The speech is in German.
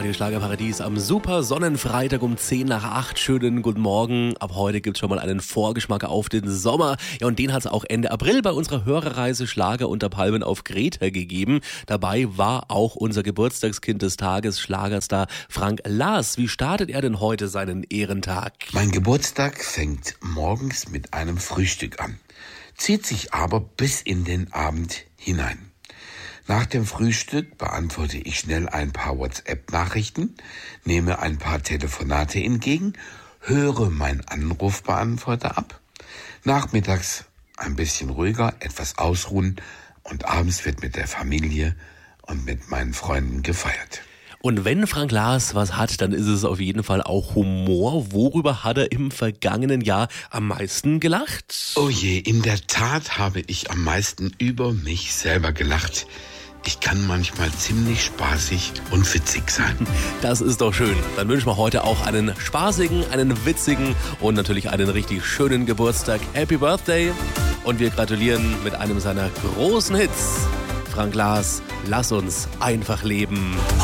Radio Schlagerparadies am super Sonnenfreitag um 10 nach 8. Schönen guten Morgen. Ab heute gibt's schon mal einen Vorgeschmack auf den Sommer. Ja, und den hat's auch Ende April bei unserer Hörerreise Schlager unter Palmen auf Kreta gegeben. Dabei war auch unser Geburtstagskind des Tages, Schlagerstar Frank Lars. Wie startet er denn heute seinen Ehrentag? Mein Geburtstag fängt morgens mit einem Frühstück an, zieht sich aber bis in den Abend hinein. Nach dem Frühstück beantworte ich schnell ein paar WhatsApp-Nachrichten, nehme ein paar Telefonate entgegen, höre meinen Anrufbeantworter ab. Nachmittags ein bisschen ruhiger, etwas ausruhen und abends wird mit der Familie und mit meinen Freunden gefeiert. Und wenn Frank Lars was hat, dann ist es auf jeden Fall auch Humor. Worüber hat er im vergangenen Jahr am meisten gelacht? Oh je, in der Tat habe ich am meisten über mich selber gelacht. Ich kann manchmal ziemlich spaßig und witzig sein. Das ist doch schön. Dann wünschen wir heute auch einen spaßigen, einen witzigen und natürlich einen richtig schönen Geburtstag. Happy Birthday! Und wir gratulieren mit einem seiner großen Hits. Frank Lars, lass uns einfach leben.